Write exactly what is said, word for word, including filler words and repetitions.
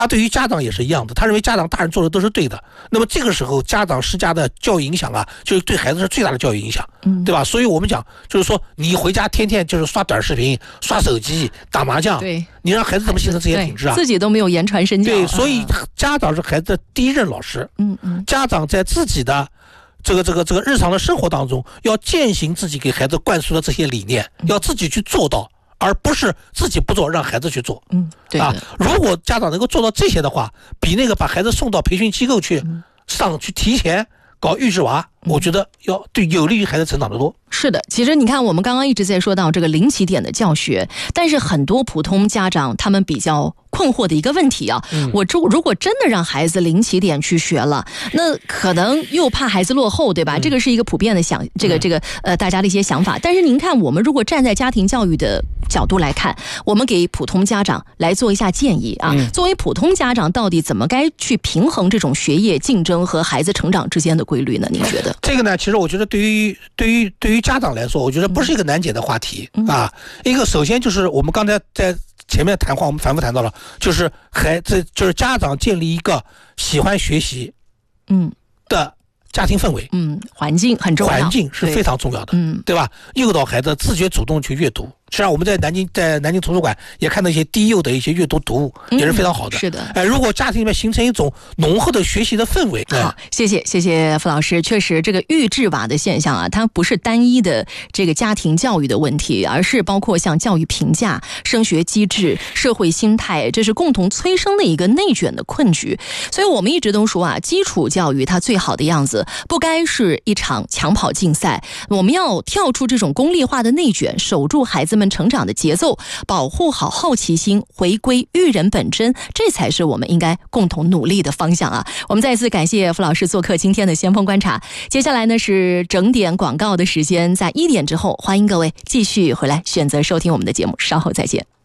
啊，对于家长也是一样的，他认为家长大人做的都是对的，那么这个时候家长施加的教育影响啊，就是对孩子是最大的教育影响，嗯，对吧？所以我们讲就是说，你回家天天就是刷短视频、刷手机、打麻将， 对， 你让孩子怎么形成这些品质啊？ 自己都没有言传身教。 对，所以家长是孩子的第一任老师，嗯嗯，家长在自己的这个这个这个日常的生活当中，要践行自己给孩子灌输的这些理念，要自己去做到。而不是自己不做，让孩子去做。嗯，对啊。如果家长能够做到这些的话，比那个把孩子送到培训机构去上去提前搞预制娃，我觉得要对有利于孩子成长的多。 是的，其实你看，我们刚刚一直在说到这个零起点的教学，但是很多普通家长他们比较困惑的一个问题啊，嗯、我如果真的让孩子零起点去学了，那可能又怕孩子落后，对吧？嗯、这个是一个普遍的想，这个这个呃大家的一些想法。但是您看，我们如果站在家庭教育的角度来看，我们给普通家长来做一下建议啊。嗯、作为普通家长，到底怎么该去平衡这种学业竞争和孩子成长之间的规律呢？您觉得？ 这个呢，其实我觉得对于对于对于家长来说，我觉得不是一个难解的话题、嗯、啊。一个首先就是我们刚才在前面谈话，我们反复谈到了，就是孩子就是家长建立一个喜欢学习嗯的家庭氛围， 嗯，环境很重要， 环境是非常重要的，嗯，对吧？诱导孩子自觉主动去阅读。实际上我们在南京在南京图书馆也看到一些低幼的一些阅读读物，也是非常好的。 嗯、是的， 哎、呃，如果家庭里面形成一种浓厚的学习的氛围， 好，谢谢谢谢傅老师。确实，这个预制娃的现象啊，它不是单一的这个家庭教育的问题，而是包括像教育评价、升学机制、社会心态，这是共同催生的一个内卷的困局。所以我们一直都说啊，基础教育它最好的样子，不该是一场抢跑竞赛，我们要跳出这种功利化的内卷，守住孩子们成长的节奏，保护好好奇心，回归育人本真，这才是我们应该共同努力的方向啊！我们再次感谢傅老师做客今天的先锋观察。接下来呢是整点广告的时间，在一点之后，欢迎各位继续回来选择收听我们的节目，稍后再见。